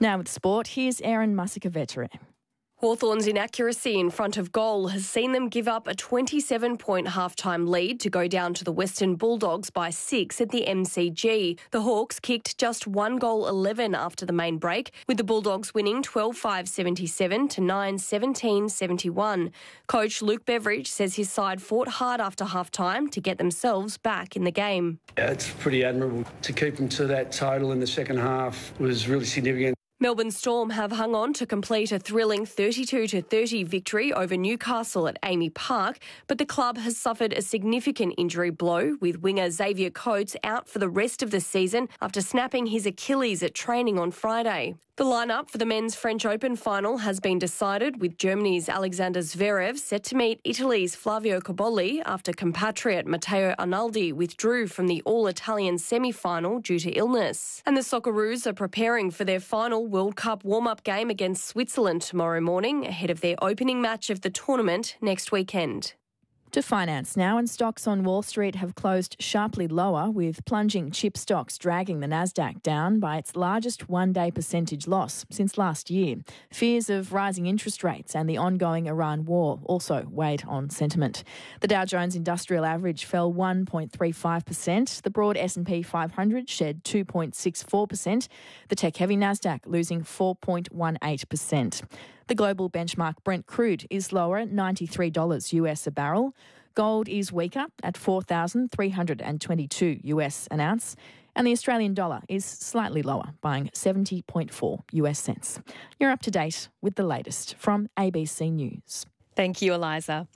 Now with sport, here's Aaron Musikavetere. Hawthorn's inaccuracy in front of goal has seen them give up a 27-point halftime lead to go down to the Western Bulldogs by 6 at the MCG. The Hawks kicked just 1 goal 11 after the main break, with the Bulldogs winning 12-5-77 to 9-17-71. Coach Luke Beveridge says his side fought hard after halftime to get themselves back in the game. Yeah, it's pretty admirable to keep them to that total in the second half. Was really significant. Melbourne Storm have hung on to complete a thrilling 32-30 victory over Newcastle at Amy Park, but the club has suffered a significant injury blow, with winger Xavier Coates out for the rest of the season after snapping his Achilles at training on Friday. The lineup for the Men's French Open final has been decided, with Germany's Alexander Zverev set to meet Italy's Flavio Cobolli after compatriot Matteo Arnaldi withdrew from the all-Italian semi-final due to illness. And the Socceroos are preparing for their final World Cup warm-up game against Switzerland tomorrow morning, ahead of their opening match of the tournament next weekend. To finance now, and stocks on Wall Street have closed sharply lower, with plunging chip stocks dragging the Nasdaq down by its largest one-day percentage loss since last year. Fears of rising interest rates and the ongoing Iran war also weighed on sentiment. The Dow Jones Industrial Average fell 1.35%. The broad S&P 500 shed 2.64%. The tech-heavy Nasdaq losing 4.18%. The global benchmark Brent crude is lower at $93 US a barrel. Gold is weaker at $4,322 US an ounce. And the Australian dollar is slightly lower, buying 70.4 US cents. You're up to date with the latest from ABC News. Thank you, Eliza.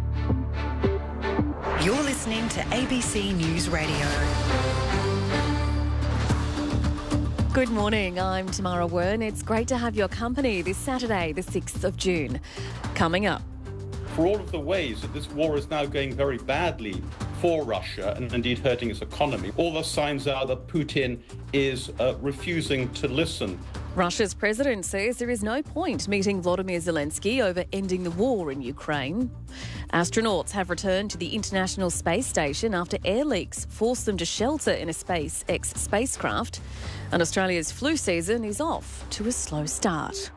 You're listening to ABC News Radio. Good morning, I'm Tamara Wern. It's great to have your company this Saturday, the 6th of June. Coming up. For all of the ways that this war is now going very badly for Russia and indeed hurting its economy, all the signs are that Putin is refusing to listen. Russia's president says there is no point meeting Volodymyr Zelensky over ending the war in Ukraine. Astronauts have returned to the International Space Station after air leaks forced them to shelter in a SpaceX spacecraft. And Australia's flu season is off to a slow start.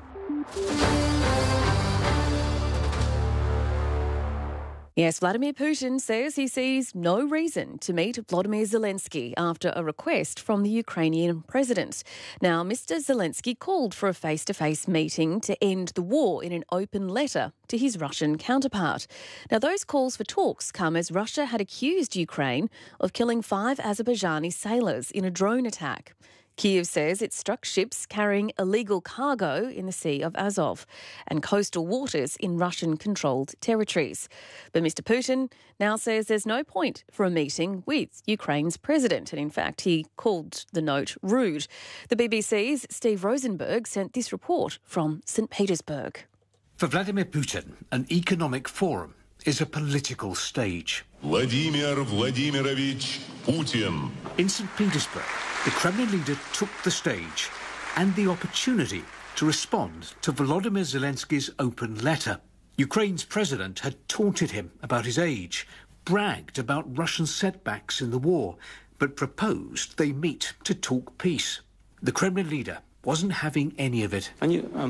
Yes, Vladimir Putin says he sees no reason to meet Volodymyr Zelensky after a request from the Ukrainian president. Now, Mr. Zelensky called for a face-to-face meeting to end the war in an open letter to his Russian counterpart. Now, those calls for talks come as Russia had accused Ukraine of killing 5 Azerbaijani sailors in a drone attack. Kyiv says it struck ships carrying illegal cargo in the Sea of Azov and coastal waters in Russian-controlled territories. But Mr. Putin now says there's no point for a meeting with Ukraine's president, and in fact he called the note rude. The BBC's Steve Rosenberg sent this report from St. Petersburg. For Vladimir Putin, an economic forum is a political stage. Vladimir Vladimirovich Putin. In St. Petersburg, the Kremlin leader took the stage and the opportunity to respond to Volodymyr Zelensky's open letter. Ukraine's president had taunted him about his age, bragged about Russian setbacks in the war, but proposed they meet to talk peace. The Kremlin leader wasn't having any of it.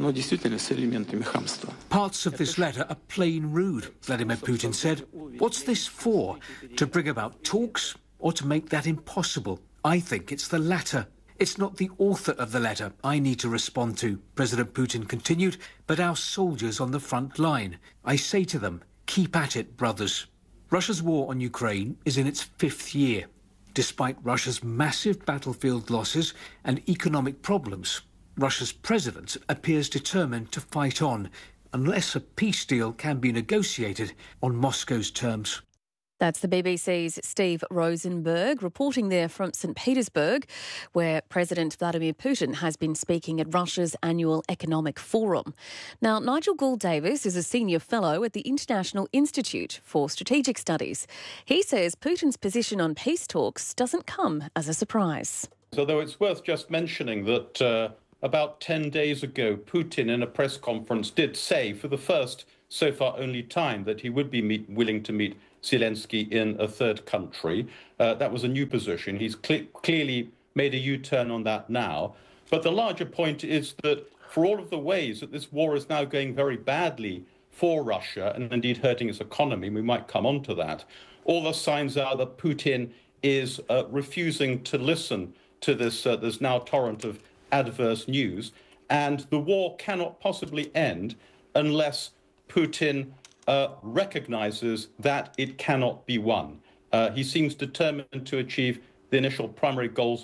Parts of this letter are plain rude, Vladimir Putin said. What's this for? To bring about talks or to make that impossible? I think it's the latter. It's not the author of the letter I need to respond to, President Putin continued, but our soldiers on the front line. I say to them, keep at it, brothers. Russia's war on Ukraine is in its 5th year. Despite Russia's massive battlefield losses and economic problems, Russia's president appears determined to fight on, unless a peace deal can be negotiated on Moscow's terms. That's the BBC's Steve Rosenberg reporting there from St. Petersburg, where President Vladimir Putin has been speaking at Russia's annual economic forum. Now, Nigel Gould-Davis is a senior fellow at the International Institute for Strategic Studies. He says Putin's position on peace talks doesn't come as a surprise. Although it's worth just mentioning that about 10 days ago, Putin in a press conference did say for the first, so far only time, that he would be willing to meet Zelensky in a third country. That was a new position. He's clearly made a U-turn on that now. But the larger point is that for all of the ways that this war is now going very badly for Russia and indeed hurting its economy, we might come on to that, all the signs are that Putin is refusing to listen to this now torrent of adverse news. And the war cannot possibly end unless Putin recognizes that it cannot be won. He seems determined to achieve the initial primary goals